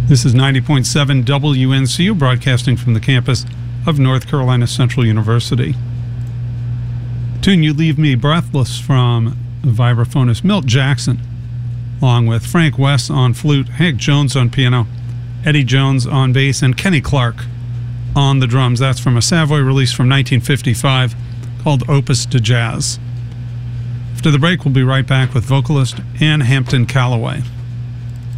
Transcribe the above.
This is 90.7 WNCU, broadcasting from the campus of North Carolina Central University. The tune You Leave Me Breathless from vibraphonist Milt Jackson, along with Frank West on flute, Hank Jones on piano, Eddie Jones on bass, and Kenny Clark on the drums. That's from a Savoy release from 1955 called Opus de Jazz. After the break, we'll be right back with vocalist Ann Hampton Callaway.